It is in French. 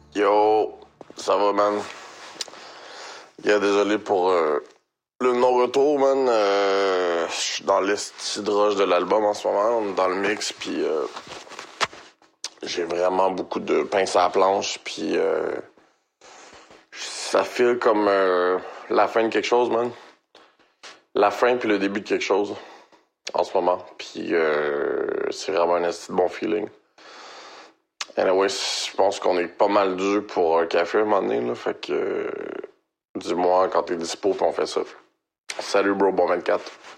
Yo, ça va, man? Yeah, désolé pour le non-retour, man. Je suis dans l'estidrage de l'album en ce moment. On est dans le mix, puis j'ai vraiment beaucoup de pince à la planche, puis ça file comme la fin de quelque chose, man. La fin puis le début de quelque chose en ce moment. Puis c'est vraiment un esti de bon feeling. Anyway, je pense qu'on est pas mal dû pour un café à un moment donné, là. Fait que dis-moi quand t'es dispo, puis on fait ça. Salut, bro, bon 24.